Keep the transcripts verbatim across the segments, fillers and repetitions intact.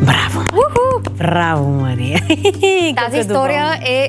Браво! Уху! Браво, Мария! Тази история е...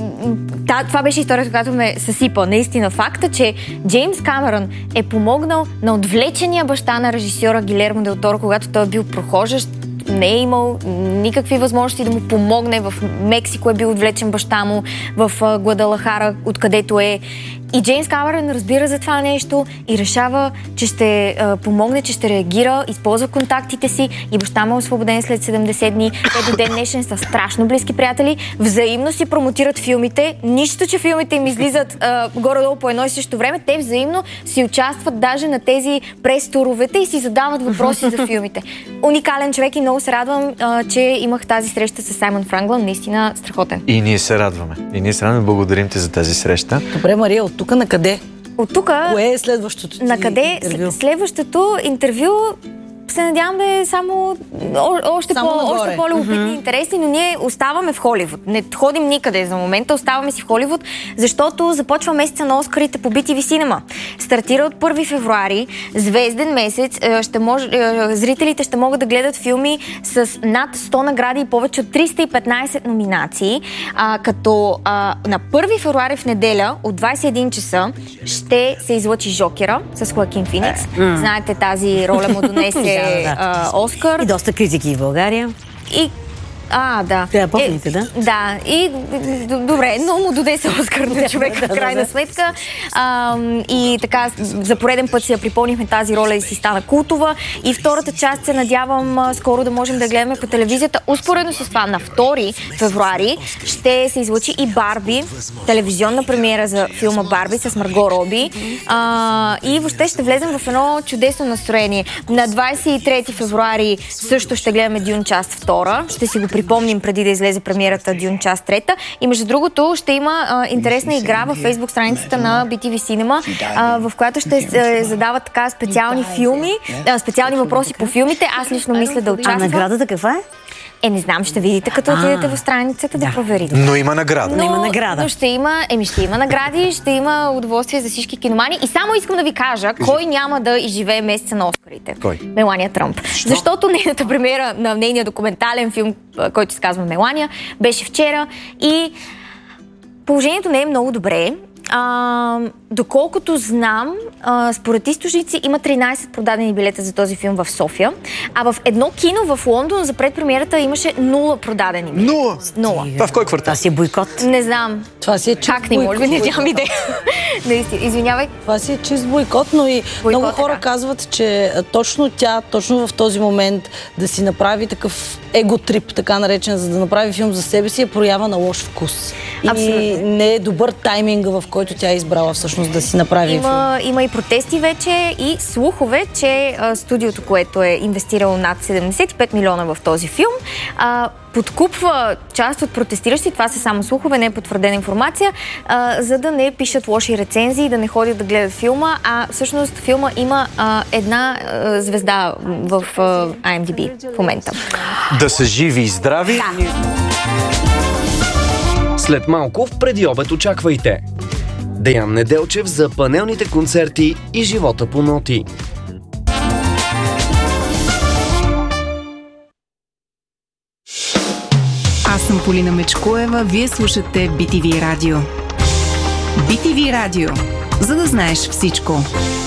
Та, това беше историята, която ме съсипа. Наистина факта, че Джеймс Камерън е помогнал на отвлечения баща на режисьора Гилермо Дел Торо, когато той е бил прохождащ, не е имал никакви възможности да му помогне. В Мексико е бил отвлечен баща му, в Гвадалахара, откъдето е. И Джеймс Камерън разбира за това нещо и решава, че ще а, помогне, че ще реагира, използва контактите си и баща му е освободен след седемдесет дни. Те до ден днешен са страшно близки приятели. Взаимно си промотират филмите. Нищо, че филмите им излизат а, горе-долу по едно и също време. Те взаимно си участват даже на тези прес-туровете и си задават въпроси за филмите. Уникален човек и много се радвам, а, че имах тази среща с Саймън Франклън. Наистина страхотен. И ние се радваме. И ние се радваме. Благодарим ти за тази среща. Добре, Мария, от тук на къде? От тук... Кое е следващото ти на къде? интервю? Следващото интервю се надявам да е само още, по, още по-любопитни и mm-hmm. интересни, но ние оставаме в Холивуд. Не ходим никъде за момента, оставаме си в Холивуд, защото започва месеца на Оскарите по Би Ти Ви Cinema. Стартира от първи февруари, звезден месец, ще мож... зрителите ще могат да гледат филми с над сто награди и повече от триста и петнайсет номинации, а, като а, на първи февруари в неделя от двайсет и един часа ще се излъчи Жокера с Хоакин Феникс. Mm. Знаете, тази роля му донесе Да, да. А, Оскар. И доста критики в България. И... А, да. Трябва да помните, да? Да. И добре, но му донесе Оскар на човек в крайна сметка. А, и така, за пореден път си я припомнихме тази роля и си стана култова. И втората част се надявам а, скоро да можем да гледаме по телевизията. Успоредно с това, на втори февруари ще се излъчи и Барби, телевизионна премиера за филма Барби с Марго Роби. А, и въобще ще влезем в едно чудесно настроение. На двайсет и трети февруари също ще гледаме Дюн част втора. Ще си го припомним преди да излезе премиерата Дюн част трета. И между другото ще има а, интересна игра във фейсбук страницата на Би Ти Ви Cinema, а, в която ще се задават така специални филми, а, специални въпроси по филмите. Аз лично мисля да участвам. А наградата каква е? Е, не знам, ще видите, като отидете в страницата да, да проверите. Но има награда. Но, има награда. Но ще има, еми ще има награди, ще има удоволствие за всички киномани. И само искам да ви кажа, кой няма да изживее месеца на Оскарите. Кой? Мелания Тръмп. Що? Защото нейната премиера на нейния документален филм, който се казва Мелания, беше вчера и положението не е много добре. А, доколкото знам, а, според източници има тринайсет продадени билета за този филм в София, а в едно кино в Лондон за предпремиерата имаше нула продадени билета. Нула? Нула. Това в кой квартал? Това си е бойкот. Не знам. Това си е чист Как не, може би не нямам идея. Наистина, извинявай. Това си е чист бойкот, но и бойкот, много хора така казват, че точно тя, точно в този момент да си направи такъв его-трип, така наречен, за да направи филм за себе си, е проява на лош вкус. Абсолютно. И не е добър тайминга, в който тя е избрала всъщност да си направи има, филм. Има и протести вече и слухове, че а, студиото, което е инвестирало над седемдесет и пет милиона в този филм, а, подкупва част от протестиращи, това са само слухове, не е потвърдена информация, а, за да не пишат лоши рецензии, да не ходят да гледат филма, а всъщност филма има а, една а, звезда в Ай Ем Ди Би в момента. Да са живи и здрави. Да. След малко в предиобед очаквайте Деян Неделчев за панелните концерти и живота по ноти. Аз съм Полина Мечкоева, вие слушате Би Ти Ви Радио. Би Ти Ви Радио, за да знаеш всичко.